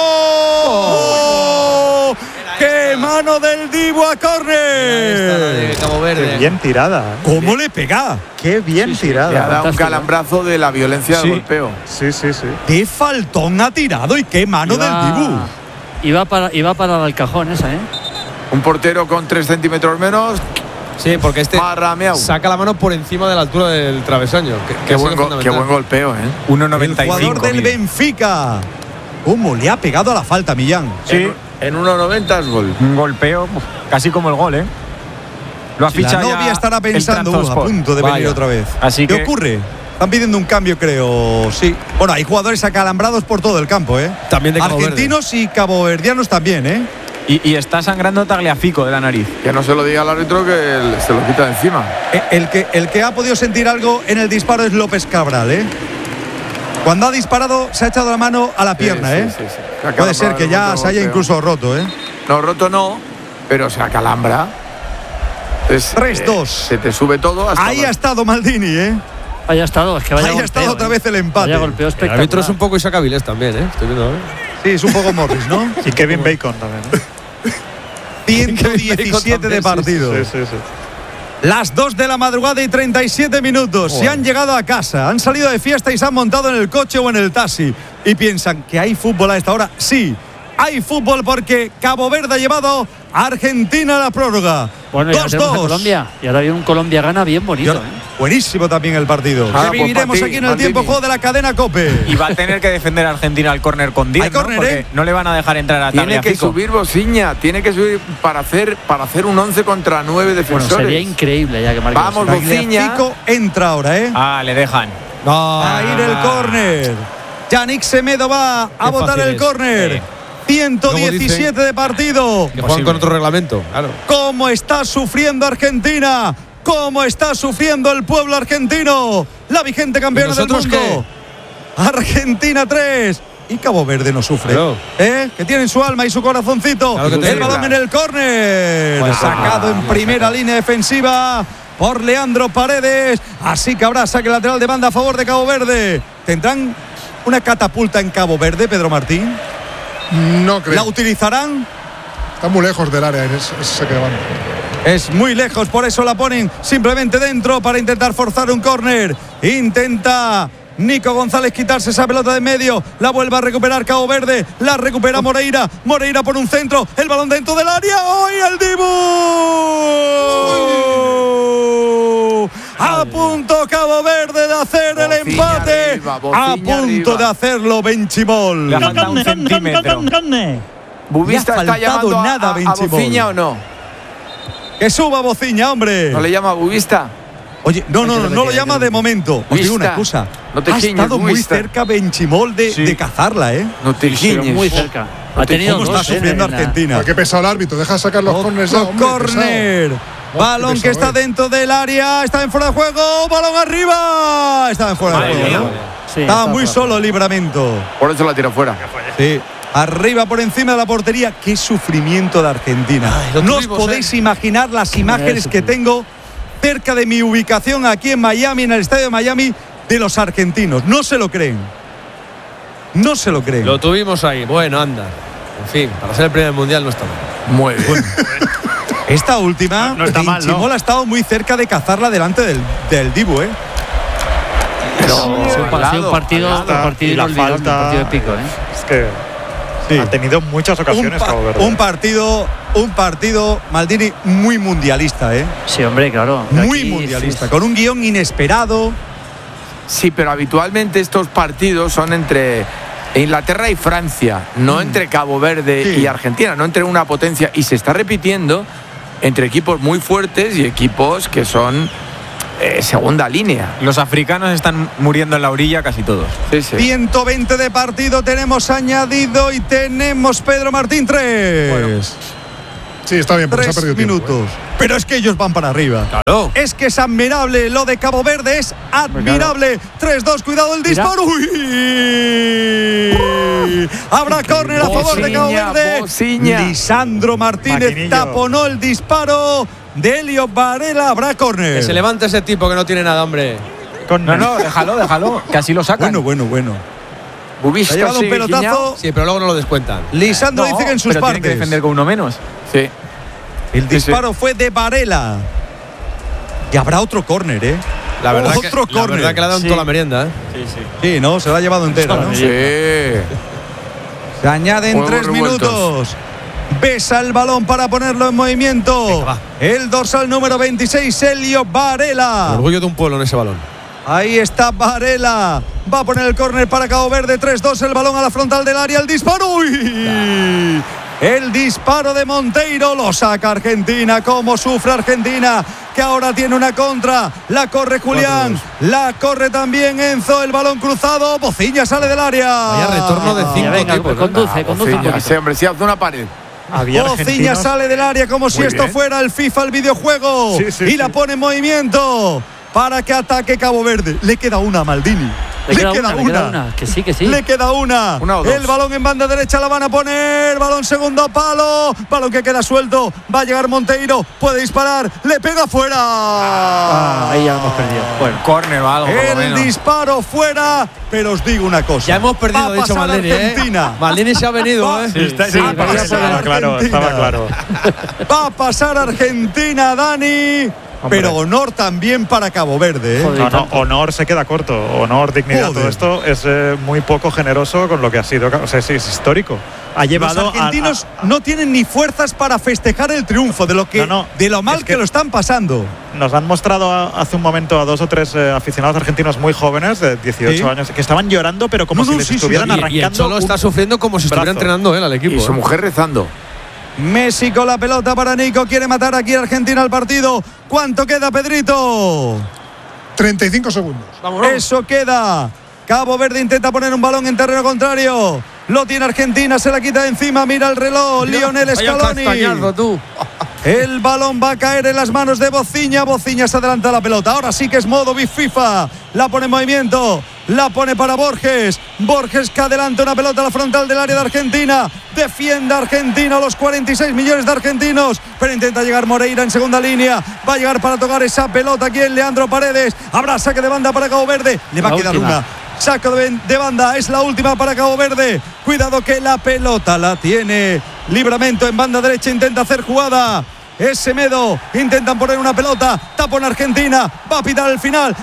¡Oh! ¡Qué mano del Dibu a córner! Qué bien tirada. ¿Cómo le pega? Qué bien tirada. Le ha dado un calambrazo de la violencia del golpeo. Sí. Qué faltón ha tirado y qué mano del Dibu. Iba para el cajón esa, ¿eh? Un portero con 3 centímetros menos. Sí, porque saca la mano por encima de la altura del travesaño. Qué buen golpeo, ¿eh? 1.95. El jugador del Benfica. ¿Cómo le ha pegado a la falta, Millán? Sí. En 1.90 es gol. Un golpeo casi como el gol, ¿eh? Lo ha fichado. La novia estará pensando a punto de venir otra vez. Así ¿Qué ocurre? Están pidiendo un cambio, creo. Sí. Bueno, hay jugadores acalambrados por todo el campo, ¿eh? También de Cabo argentinos Verde. Y caboverdianos también, ¿eh? Y está sangrando Tagliafico de la nariz. Que no se lo diga al árbitro, que se lo quita de encima. El que ha podido sentir algo en el disparo es López Cabral, ¿eh? Cuando ha disparado se ha echado la mano a la pierna, sí. Puede ser que ya se haya incluso roto, ¿eh? No, roto no, pero se acalambra. 3-2. Se te sube todo hasta Ahí ha estado Maldini, ¿eh? Ahí ha estado, es que vaya Ahí ha estado otra vez el empate. Vaya golpeo espectacular. El árbitro es un poco Isaac Avilés también, ¿eh? Estoy viendo, ¿eh? Sí, es un poco Morris, ¿no? Y Kevin Bacon también, ¿no? 117 de partido. Sí. Las 2 de la madrugada y 37 minutos. Se han llegado a casa, han salido de fiesta y se han montado en el coche o en el taxi. Y piensan que hay fútbol a esta hora. Sí, hay fútbol porque Cabo Verde ha llevado a Argentina a la prórroga. Bueno, y ahora tenemos a Colombia. Y ahora viene un Colombia-Gana bien bonito. Buenísimo también el partido. Que viviremos aquí en el tiempo juego de la cadena COPE. Y va a tener que defender a Argentina al córner con 10, ¿no? Porque no le van a dejar entrar a Tagliafico. Tiene que subir Bociña, tiene que subir para hacer un 11 contra 9 defensores. Bueno, sería increíble ya que marque. Vamos, Bociña. Entra ahora, ¿eh? Le dejan. Va a ir el córner. Yannick Semedo va a botar el córner. 117 de partido. Que juegan con otro reglamento, claro. ¿Cómo está sufriendo Argentina? ¿Cómo está sufriendo el pueblo argentino? La vigente campeona del mundo. Argentina 3. Y Cabo Verde no sufre. Claro. Que tienen su alma y su corazoncito. Claro que el balón en el córner. Sacado en primera línea defensiva por Leandro Paredes. Así que habrá saque lateral de banda a favor de Cabo Verde. ¿Tendrán una catapulta en Cabo Verde, Pedro Martín? No creo. ¿La utilizarán? Está muy lejos del área ese saque de banda. Es muy lejos, por eso la ponen simplemente dentro para intentar forzar un córner. Intenta Nico González quitarse esa pelota de medio. La vuelve a recuperar Cabo Verde. La recupera Moreira. Moreira por un centro. El balón dentro del área. ¡Hoy el Dibu! A punto Cabo Verde de hacer el empate. Arriba, a punto de hacerlo Benchimol. Le ha faltado un centímetro. ¿Bubista está llamando a Bociña o no? Que suba Bociña, hombre. ¿No le llama a Bubista? Oye, no lo llama de momento. Os digo una cosa. No te ha giñes, estado muy Bubista. cerca Benchimol de cazarla, ¿eh? No te giñes. Muy cerca. Ha tenido ¿Cómo dos, está sufriendo Argentina? ¿Qué pesado el árbitro? Deja sacar los córneres ya, hombre, córner. pesado. Balón que está dentro del área. Está en fuera de juego. Balón arriba. Está en fuera de juego, ¿no? Sí, Estaba muy solo el Libramento. Por eso la tira fuera. Sí. Arriba por encima de la portería. Qué sufrimiento de Argentina. No os podéis imaginar las imágenes que tengo cerca de mi ubicación aquí en Miami, en el estadio de Miami, de los argentinos. No se lo creen. No se lo creen. Lo tuvimos ahí. Bueno, anda. En fin, para ser el primer mundial no está mal. Muy bien. Esta última, no está mal, ¿no? Benchimol ha estado muy cerca de cazarla delante del Dibu, ¿eh? Ha sido un partido inolvidable, un partido épico, ¿eh? Es que ha tenido muchas ocasiones Cabo Verde. Un partido, Maldini, muy mundialista, ¿eh? Sí, hombre, claro. Muy mundialista, con un guión inesperado. Sí, pero habitualmente estos partidos son entre Inglaterra y Francia, no entre Cabo Verde y Argentina, no entre una potencia. Y se está repitiendo entre equipos muy fuertes y equipos que son segunda línea. Los africanos están muriendo en la orilla casi todos. Sí, sí. 120 de partido tenemos añadido y tenemos Pedro Martín 3. Bueno. Sí, está bien, porque 3 se ha perdido minutos. tiempo, Pero es que ellos van para arriba. Claro. Es que es admirable lo de Cabo Verde, es admirable. 3-2, cuidado el disparo. ¡Uy! Habrá córner a favor de Cabo Verde. Lisandro Martínez Maquinillo. taponó el disparo de Elliot Varela. Habrá córner. Que se levante ese tipo que no tiene nada, hombre. No, déjalo, que así lo sacan. Bueno. Bubisca, Ha llevado un pelotazo. Sí, pero luego no lo descuentan. Lisandro dice que en sus pero partes. tienen que defender con uno menos. Sí. El disparo fue de Varela. Y habrá otro córner, ¿eh? La verdad, otro que, la córner. verdad que le ha dado en toda la merienda, ¿eh? Sí, ¿no? Se la ha llevado entera, ¿no? Sí. Se añaden Juegos 3 revueltos. minutos. Besa el balón para ponerlo en movimiento. Venga, el dorsal número 26, Elliot Varela. El orgullo de un pueblo en ese balón. Ahí está Varela. Va a poner el córner para Cabo Verde. 3-2, el balón a la frontal del área. El disparo. ¡Uy! El disparo de Monteiro lo saca Argentina. Cómo sufre Argentina, que ahora tiene una contra. La corre Julián, la corre también Enzo. El balón cruzado. Bociña sale del área. Vaya retorno de 5 venga, tipos. conduce un poquito. Sí, hombre, sí, hace una pared. Había Bociña argentinos. sale del área como si Muy esto bien. fuera el FIFA, el videojuego. Sí, y la pone en movimiento para que ataque Cabo Verde. Le queda una a Maldini. Le queda una. Que sí. Le queda una. Una o dos. El balón en banda derecha la van a poner. Balón segundo palo. Balón que queda suelto. Va a llegar Monteiro. Puede disparar. Le pega fuera. Ahí ya hemos perdido. Bueno, Córner o algo, por lo El menos. disparo fuera. Pero os digo una cosa. Ya hemos Va perdido, a ha dicho pasar Maldini, Argentina. Maldini se ha venido, ¿eh? Estaba claro. Va a pasar Argentina, Dani. Hombre. Pero honor también para Cabo Verde, ¿eh? Joder. No, honor se queda corto. Honor, dignidad, Joder. todo esto es muy poco generoso con lo que ha sido. O sea, sí, es histórico. Ha llevado Los argentinos no tienen ni fuerzas para festejar el triunfo de lo que de lo mal es que lo están pasando. Nos han mostrado hace un momento a 2 o 3 aficionados argentinos muy jóvenes, de 18 Sí. años, que estaban llorando, pero como si les estuvieran Y el arrancando. Cholo está sufriendo como si estuviera brazo. entrenando él al equipo. Y su mujer rezando. Messi con la pelota para Nico. Quiere matar aquí a Argentina al partido. ¿Cuánto queda, Pedrito? 35 segundos. Eso queda. Cabo Verde intenta poner un balón en terreno contrario. Lo tiene Argentina, se la quita de encima. Mira el reloj. Lionel Scaloni. El balón va a caer en las manos de Bociña. Bociña se adelanta la pelota. Ahora sí que es modo FIFA. La pone en movimiento. La pone para Borges. Borges que adelanta una pelota a la frontal del área de Argentina. Defiende Argentina a los 46 millones de argentinos. Pero intenta llegar Moreira en segunda línea. Va a llegar para tocar esa pelota aquí en Leandro Paredes. Habrá saque de banda para Cabo Verde. Le va a quedar una. Saco de banda, es la última para Cabo Verde. Cuidado que la pelota la tiene Livramento en banda derecha, intenta hacer jugada. Es Semedo, intentan poner una pelota, tapón Argentina, va a pitar el final,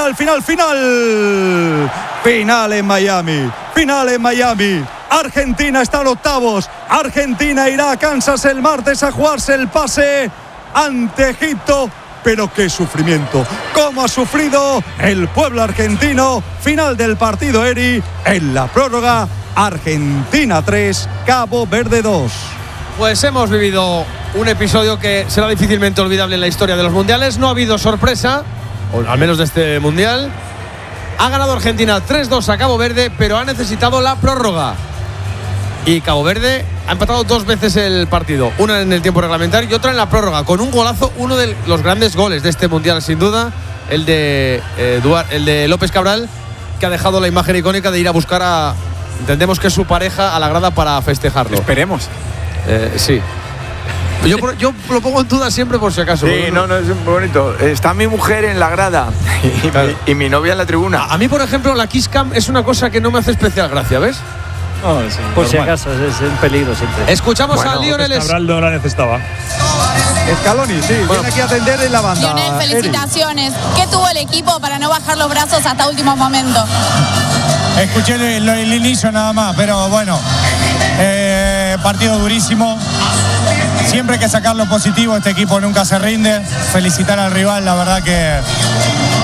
final en Miami. Argentina está en octavos, Argentina irá a Kansas el martes a jugarse el pase ante Egipto. Pero qué sufrimiento, cómo ha sufrido el pueblo argentino. Final del partido, Eri, en la prórroga. Argentina 3, Cabo Verde 2. Pues hemos vivido un episodio que será difícilmente olvidable en la historia de los mundiales. No ha habido sorpresa, o al menos de este mundial. Ha ganado Argentina 3-2 a Cabo Verde, pero ha necesitado la prórroga. Y Cabo Verde ha empatado 2 veces el partido, una en el tiempo reglamentario y otra en la prórroga, con un golazo, uno de los grandes goles de este mundial, sin duda, el de López Cabral, que ha dejado la imagen icónica de ir a buscar a, entendemos que es su pareja, a la grada para festejarlo. Esperemos. Sí. Yo lo pongo en duda siempre por si acaso. Sí, no, es muy bonito. Está mi mujer en la grada y mi novia en la tribuna. A mí, por ejemplo, la Kiss Cam es una cosa que no me hace especial gracia, ¿ves? por si acaso, es un peligro siempre. Escuchamos a Lionel Cabral no la necesitaba. Scaloni, sí, viene aquí a atender en la banda. Lionel, felicitaciones. ¿Qué tuvo el equipo para no bajar los brazos hasta último momento? Escuché el inicio nada más, pero bueno, partido durísimo. Siempre hay que sacar lo positivo, este equipo nunca se rinde. Felicitar al rival, la verdad que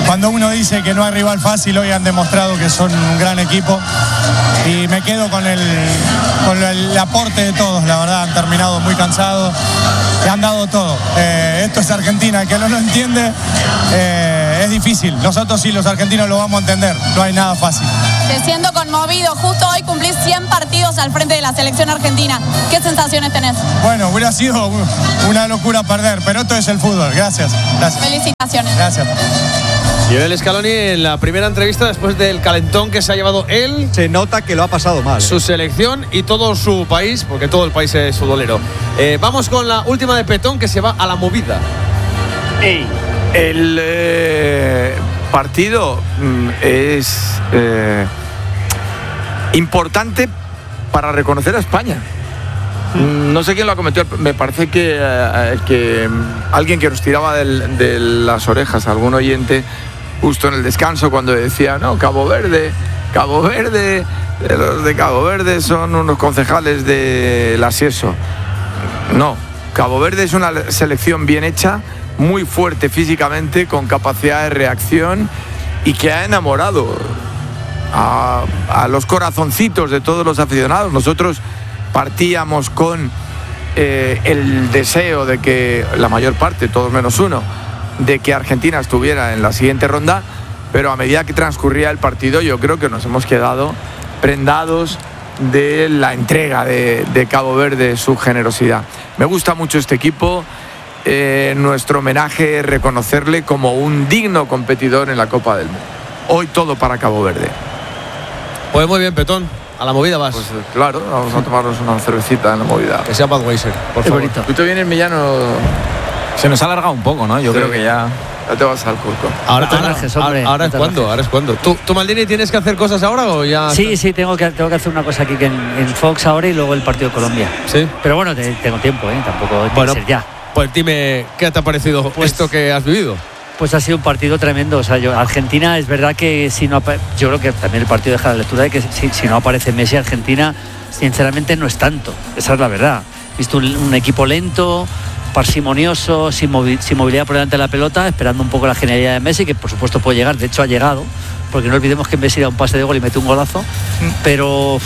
cuando uno dice que no hay rival fácil, hoy han demostrado que son un gran equipo y me quedo con el aporte de todos. La verdad, han terminado muy cansados y han dado todo. Esto es Argentina, el que no lo entiende es difícil. Nosotros sí, los argentinos lo vamos a entender, no hay nada fácil. Te siento conmovido, justo hoy cumplís 100 partidos al frente de la selección argentina. ¿Qué sensaciones tenés? Bueno, hubiera sido una locura perder, pero esto es el fútbol. Gracias. Felicitaciones. Gracias. Lionel Scaloni en la primera entrevista después del calentón que se ha llevado él. Se nota que lo ha pasado mal. Su selección y todo su país, porque todo el país es futbolero. Vamos con la última de Petón, que se va a la movida. El partido es importante para reconocer a España. No sé quién lo ha cometido, me parece que alguien que nos tiraba de las orejas, algún oyente, justo en el descanso, cuando decía, no, Cabo Verde, los de Cabo Verde son unos concejales de la SIESO. No, Cabo Verde es una selección bien hecha, muy fuerte físicamente, con capacidad de reacción y que ha enamorado a los corazoncitos de todos los aficionados. Nosotros partíamos con el deseo de que la mayor parte, todos menos uno, de que Argentina estuviera en la siguiente ronda, pero a medida que transcurría el partido yo creo que nos hemos quedado prendados de la entrega de Cabo Verde, su generosidad. Me gusta mucho este equipo. Nuestro homenaje es reconocerle como un digno competidor en la Copa del Mundo. Hoy todo para Cabo Verde. Pues muy bien, Petón. A la movida vas. Pues claro, vamos a tomarnos una cervecita en la movida. Que sea Budweiser, por favor. Bonito. Tú te vienes, Millano. Se nos ha alargado un poco, ¿no? Yo creo que ya te vas al curco. Ahora es cuando. ¿Tú, Maldini, tienes que hacer cosas ahora o ya? Sí, tengo que hacer una cosa aquí en Fox ahora y luego el partido de Colombia. Sí. Pero bueno, tengo tiempo, tampoco tiene que ser ya. Pues dime, ¿qué te ha parecido esto que has vivido? Pues ha sido un partido tremendo. O sea, Argentina, es verdad que si no, yo creo que también el partido deja la lectura de que si no aparece Messi, Argentina, sinceramente no es tanto. Esa es la verdad. He visto un equipo lento, parsimonioso, sin movilidad por delante de la pelota, esperando un poco la genialidad de Messi, que por supuesto puede llegar. De hecho, ha llegado, porque no olvidemos que Messi da un pase de gol y mete un golazo. Pero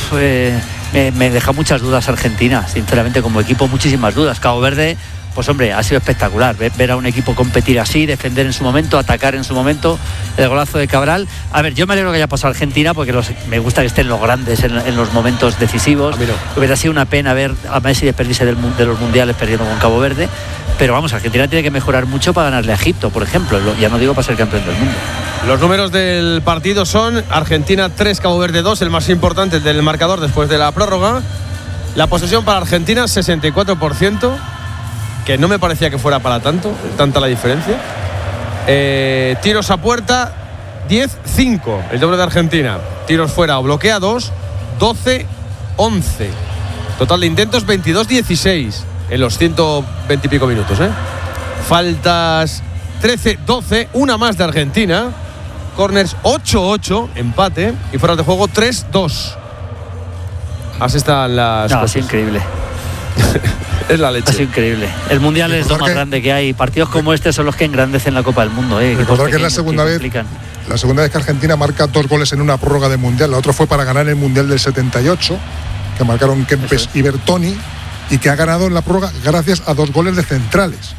me deja muchas dudas Argentina, sinceramente, como equipo, muchísimas dudas. Cabo Verde, pues hombre, ha sido espectacular ver a un equipo competir así, defender en su momento, atacar en su momento, el golazo de Cabral. A ver, yo me alegro que haya pasado Argentina porque me gusta que estén los grandes en los momentos decisivos. Hubiera sido una pena ver a Messi despedirse de los mundiales perdiendo con Cabo Verde, pero vamos, Argentina tiene que mejorar mucho para ganarle a Egipto, por ejemplo, ya no digo para ser campeón del mundo. Los números del partido son Argentina 3, Cabo Verde 2, el más importante del marcador después de la prórroga. La posesión para Argentina 64%, que no me parecía que fuera para tanta la diferencia. Tiros a puerta 10-5, el doble de Argentina. Tiros fuera o bloqueados 12-11. Total de intentos 22-16 en los 120 y pico minutos. Faltas 13-12, una más de Argentina. Corners 8-8, empate. Y fuera de juego 3-2. Así están las cosas. Es increíble. Es la leche. Es increíble. El Mundial es lo más grande que hay. Partidos como este son los que engrandecen la Copa del Mundo. Recordar que es la segunda vez que Argentina marca 2 goles en una prórroga de Mundial. La otra fue para ganar el Mundial del 78, que marcaron Kempes y Bertoni, y que ha ganado en la prórroga gracias a 2 goles de centrales,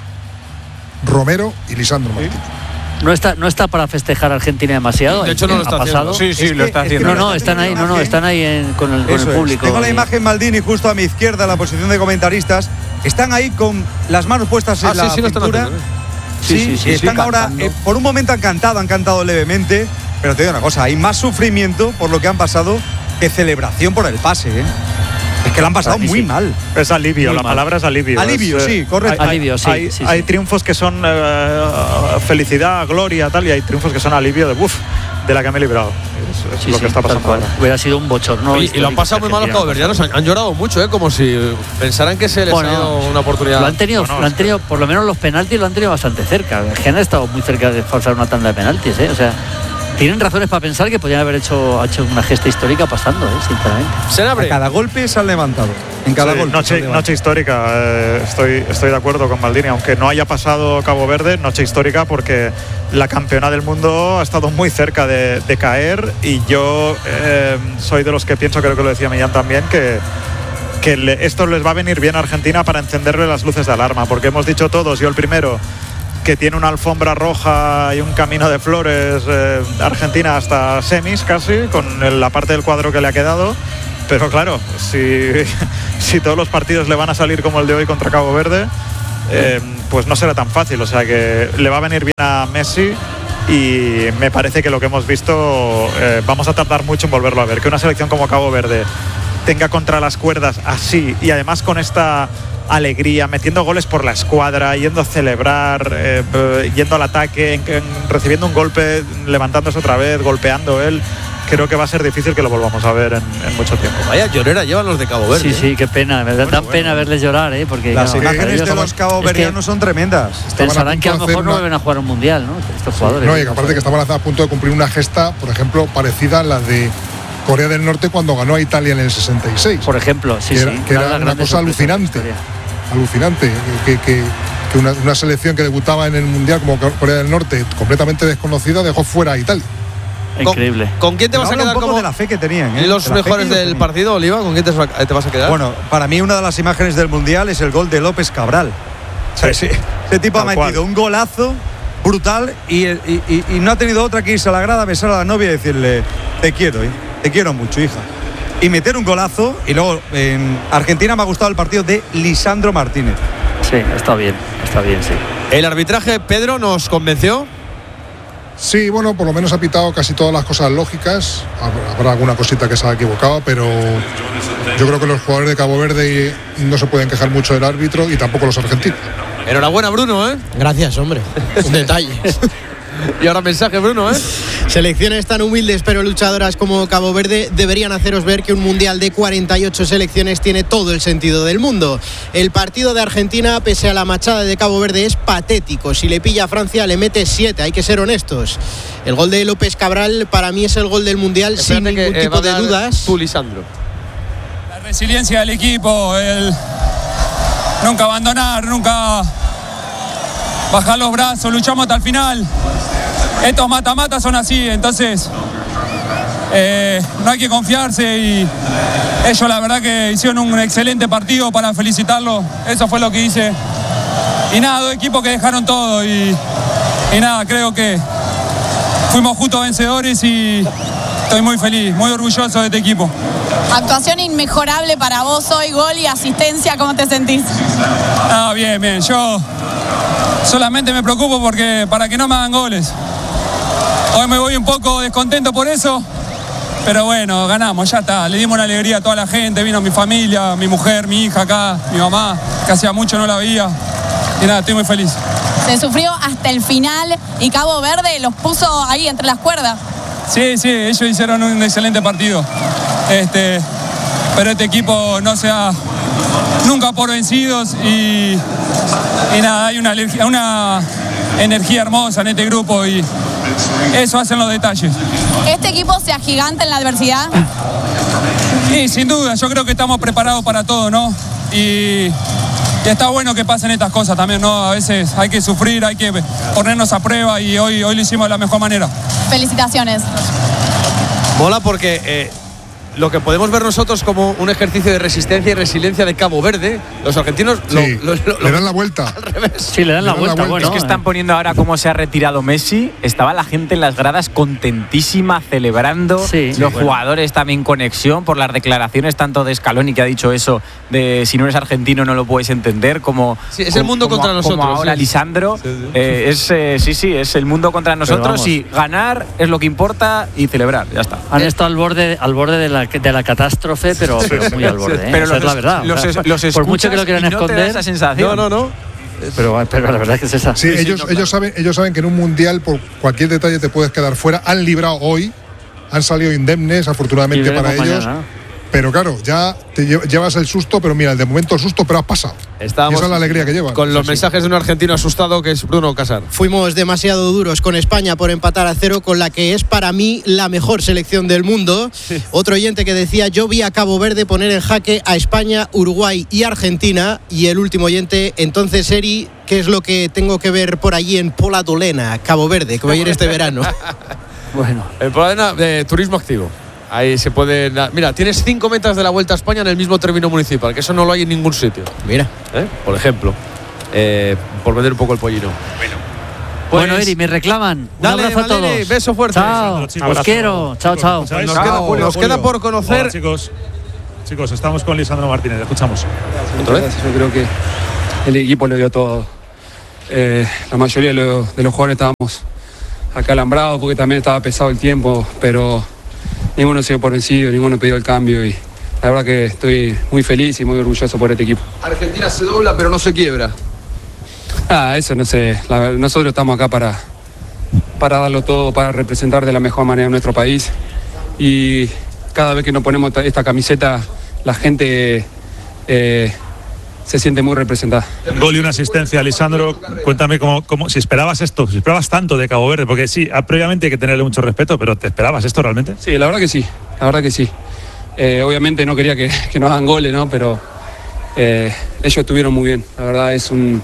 Romero y Lisandro Martínez. No está para festejar a Argentina demasiado. De hecho, no lo está haciendo. Sí, lo está haciendo. Están ahí con el público. Tengo la imagen, Maldini, justo a mi izquierda, en la posición de comentaristas. Están ahí con las manos puestas en la cintura. Sí, están ahora, por un momento han cantado levemente, pero te digo una cosa, hay más sufrimiento por lo que han pasado que celebración por el pase, Es que lo han pasado muy mal. Es alivio, la palabra es alivio. Alivio, sí, correcto. Hay triunfos que son felicidad, gloria, tal, y hay triunfos que son alivio de la que me he librado. Es lo que está pasando ahora. Hubiera sido un bochorno. Y lo han pasado muy mal los caboverdianos. Han llorado mucho, como si pensaran que se les ha ido una oportunidad. Lo han tenido, por lo menos los penaltis lo han tenido bastante cerca. Que han estado muy cerca de forzar una tanda de penaltis, O sea, tienen razones para pensar que podrían haber hecho una gesta histórica pasando, sinceramente. A cada golpe se han levantado. En cada golpe. Noche histórica. Estoy de acuerdo con Maldini, aunque no haya pasado Cabo Verde, noche histórica porque la campeona del mundo ha estado muy cerca de caer, y yo soy de los que pienso, creo que lo decía Millán también, que esto les va a venir bien a Argentina para encenderle las luces de alarma, porque hemos dicho todos, yo el primero, que tiene una alfombra roja y un camino de flores Argentina hasta semis casi, con la parte del cuadro que le ha quedado. Pero claro, si todos los partidos le van a salir como el de hoy contra Cabo Verde, pues no será tan fácil. O sea que le va a venir bien a Messi, y me parece que lo que hemos visto vamos a tardar mucho en volverlo a ver. Que una selección como Cabo Verde tenga contra las cuerdas así, y además con esta alegría, metiendo goles por la escuadra, yendo a celebrar, yendo al ataque, recibiendo un golpe, levantándose otra vez, golpeando él. Creo que va a ser difícil que lo volvamos a ver en mucho tiempo. Vaya llorera llevan los de Cabo Verde. Sí, qué pena, ¿verdad? Dan pena verles llorar, porque las imágenes de los caboverdianos son tremendas. Pensarán que a lo mejor no vuelven a jugar un mundial, ¿no? Estos jugadores. No, y aparte que estaban a punto de cumplir una gesta, por ejemplo, parecida a la de Corea del Norte cuando ganó a Italia en el 66. Por ejemplo, que era una cosa alucinante. Alucinante. Que una selección que debutaba en el mundial como Corea del Norte, completamente desconocida, dejó fuera a Italia. Increíble. ¿Con quién te vas a quedar? Un poco de la fe que tenían, los mejores del partido, Oliva? ¿Con quién te vas a quedar? Bueno, para mí una de las imágenes del mundial es el gol de López Cabral. Sí. Ese tipo ha metido un golazo brutal y no ha tenido otra que irse a la grada, besar a la novia y decirle: te quiero mucho, hija. Y meter un golazo. Y luego en Argentina me ha gustado el partido de Lisandro Martínez. Sí, está bien, sí. ¿El arbitraje, Pedro, nos convenció? Sí, bueno, por lo menos ha pitado casi todas las cosas lógicas. Habrá alguna cosita que se ha equivocado, pero yo creo que los jugadores de Cabo Verde no se pueden quejar mucho del árbitro, y tampoco los argentinos. Enhorabuena, Bruno, Gracias, hombre. Un detalle. Y ahora mensaje, Bruno, Selecciones tan humildes pero luchadoras como Cabo Verde deberían haceros ver que un mundial de 48 selecciones tiene todo el sentido del mundo. El partido de Argentina, pese a la machada de Cabo Verde, es patético. Si le pilla a Francia, le mete 7, hay que ser honestos. El gol de López Cabral para mí es el gol del mundial. Espérate, sin ningún tipo de dudas. Tú, Lisandro. La resiliencia del equipo, el nunca abandonar, nunca bajar los brazos, luchamos hasta el final. Estos mata-mata son así, entonces no hay que confiarse, y ellos la verdad que hicieron un excelente partido, para felicitarlos. Eso fue lo que hice. Y nada, dos equipos que dejaron todo, y nada, creo que fuimos justos vencedores, y estoy muy feliz, muy orgulloso de este equipo. Actuación inmejorable para vos hoy, gol y asistencia, ¿cómo te sentís? Bien, yo solamente me preocupo para que no me hagan goles. Hoy me voy un poco descontento por eso, pero bueno, ganamos, ya está. Le dimos una alegría a toda la gente, vino mi familia, mi mujer, mi hija acá, mi mamá, que hacía mucho no la veía. Y nada, estoy muy feliz. Se sufrió hasta el final y Cabo Verde los puso ahí entre las cuerdas. Sí, ellos hicieron un excelente partido. Pero este equipo no se da nunca por vencidos, y nada, hay una energía hermosa en este grupo, y eso hacen los detalles. ¿Este equipo se agiganta en la adversidad? Sí, sin duda, yo creo que estamos preparados para todo, ¿no? Y está bueno que pasen estas cosas también, ¿no? A veces hay que sufrir, hay que ponernos a prueba, y hoy lo hicimos de la mejor manera. Felicitaciones. Mola porque lo que podemos ver nosotros como un ejercicio de resistencia y resiliencia de Cabo Verde, los argentinos le dan la vuelta. Al revés. Sí, le dan la vuelta. Bueno, es que están poniendo ahora cómo se ha retirado Messi. Estaba la gente en las gradas contentísima, celebrando. Los jugadores también conexión por las declaraciones tanto de Scaloni, que ha dicho eso de si no eres argentino no lo puedes entender, como es el mundo contra nosotros. Como ahora Lisandro. Es el mundo contra nosotros, y ganar es lo que importa, y celebrar, ya está. Han estado al borde de la catástrofe, pero muy al borde. Pero esa es la verdad. Por mucho que lo quieran esconder, esa sensación. No. Pero la verdad es que es esa. Sí, ellos saben que en un mundial por cualquier detalle te puedes quedar fuera. Han librado hoy, han salido indemnes, afortunadamente para ellos. Pero claro, ya te llevas el susto, pero mira, de momento el susto, pero has pasado. Estábamos y esa es la alegría que lleva. Con los mensajes de un argentino asustado que es Bruno Casar. Fuimos demasiado duros con España por empatar a 0 con la que es para mí la mejor selección del mundo. Sí. Otro oyente que decía, yo vi a Cabo Verde poner en jaque a España, Uruguay y Argentina. Y el último oyente, entonces Eri, ¿qué es lo que tengo que ver por allí en Pola Dolena, Cabo Verde, que voy a ir este verano? Bueno, el Pola de turismo activo. Ahí se puede. Mira, tienes 5 metas de la Vuelta a España en el mismo término municipal, que eso no lo hay en ningún sitio. Mira. Por ejemplo, por vender un poco el pollino. Bueno, Eri, me reclaman. Dale, un abrazo a todos. Beso fuerte. Chao. Os quiero. Chao. Nos queda por conocer. Hola, chicos, estamos con Lisandro Martínez. Escuchamos. Yo creo que el equipo le dio todo. La mayoría de los jugadores estábamos acá alambrados porque también estaba pesado el tiempo, pero ninguno se dio por vencido, ninguno pidió el cambio y la verdad que estoy muy feliz y muy orgulloso por este equipo. Argentina se dobla pero no se quiebra. Eso no sé, nosotros estamos acá para darlo todo, para representar de la mejor manera nuestro país y cada vez que nos ponemos esta camiseta la gente se siente muy representada. Un gol y una asistencia, Lisandro. Cuéntame cómo si esperabas esto, si esperabas tanto de Cabo Verde, porque sí, previamente hay que tenerle mucho respeto, pero ¿te esperabas esto realmente? Sí, la verdad que sí, obviamente no quería que nos hagan goles, ¿no? Pero ellos estuvieron muy bien, la verdad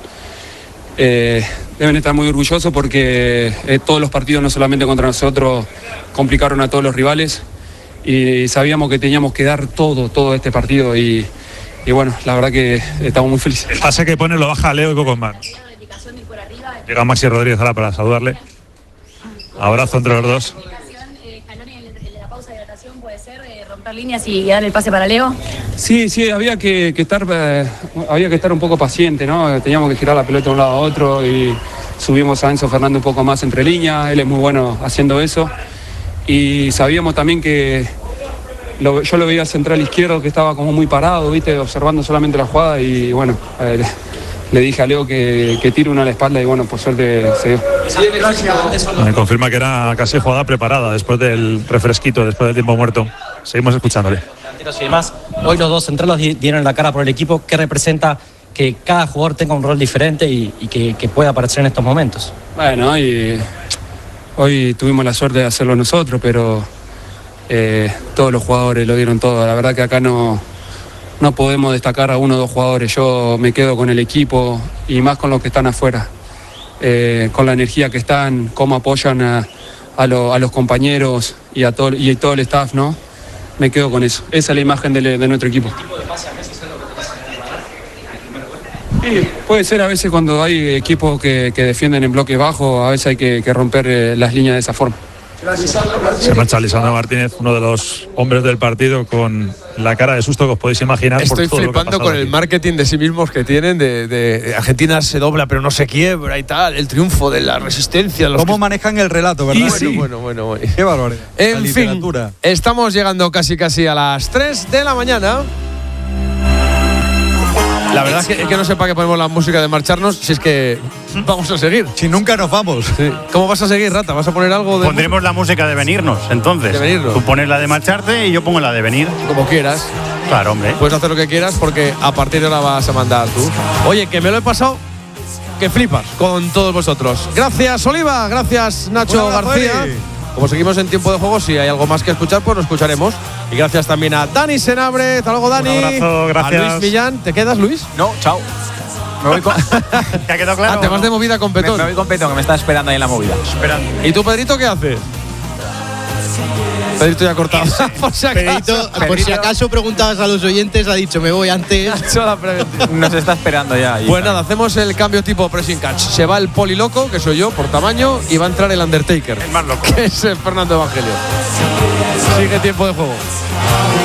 deben estar muy orgullosos porque todos los partidos, no solamente contra nosotros, complicaron a todos los rivales y sabíamos que teníamos que dar todo este partido y bueno, la verdad que estamos muy felices. El pase que pone lo baja Leo y poco más. Llega Maxi Rodríguez ahora para saludarle. Abrazo entre los dos. La pausa de hidratación puede ser romper líneas y dar el pase para Leo. Sí, había que estar un poco paciente, ¿no? Teníamos que girar la pelota de un lado a otro y subimos a Enzo Fernández un poco más entre líneas. Él es muy bueno haciendo eso. Y sabíamos también que yo lo veía central izquierdo que estaba como muy parado, ¿viste? Observando solamente la jugada y bueno, le dije a Leo que tire una a la espalda y bueno, por suerte se dio. Me confirma que era casi jugada preparada después del refresquito, después del tiempo muerto. Seguimos escuchándole. Y demás, hoy los dos centrales dieron la cara por el equipo. ¿Qué representa que cada jugador tenga un rol diferente y que pueda aparecer en estos momentos? Bueno, hoy tuvimos la suerte de hacerlo nosotros, pero todos los jugadores lo dieron todo. La verdad que acá no podemos destacar a uno o dos jugadores. Yo me quedo con el equipo y más con los que están afuera. Con la energía que están, cómo apoyan a los compañeros y todo el staff, ¿no? Me quedo con eso. Esa es la imagen de nuestro equipo. Sí, puede ser a veces cuando hay equipos que defienden en bloques bajos, a veces hay que romper las líneas de esa forma. Se marcha Lisandro Martínez, uno de los hombres del partido, con la cara de susto que os podéis imaginar. Estoy por todo flipando con el marketing de sí mismos que tienen, de Argentina se dobla pero no se quiebra y tal, el triunfo de la resistencia. ¿Cómo manejan el relato, verdad? Bueno. Qué barbaridad. En fin, estamos llegando casi a las 3 de la mañana. La verdad es que no sé para qué ponemos la música de marcharnos, si es que vamos a seguir. Si nunca nos vamos. Sí. ¿Cómo vas a seguir, Rata? ¿Vas a poner algo de...? Pondremos la música de venirnos, entonces. De venirnos. Tú pones la de marcharte y yo pongo la de venir. Como quieras. Claro, hombre. Puedes hacer lo que quieras porque a partir de ahora vas a mandar tú. Oye, que me lo he pasado, que flipas con todos vosotros. Gracias, Oliva. Gracias, Nacho García. Como seguimos en tiempo de juego, si hay algo más que escuchar, pues lo escucharemos. Y gracias también a Dani Senabre. Hasta luego, Dani. Un abrazo, gracias. A Luis Millán. ¿Te quedas, Luis? No, chao. Me voy con... ¿Te ha quedado claro? Te vas de movida con Petón. Me voy con Petón, que me está esperando ahí en la movida. ¿Y tú, Pedrito, qué haces? Pedrito ya ha cortado. Por si acaso. Pedrito, por si acaso preguntabas a los oyentes, ha dicho, me voy antes. Nos está esperando ya. Pues nada, hacemos el cambio tipo pressing catch. Se va el poliloco, que soy yo, por tamaño, y va a entrar el Undertaker. El más loco. Que es el Fernando Evangelio. Sigue tiempo de juego.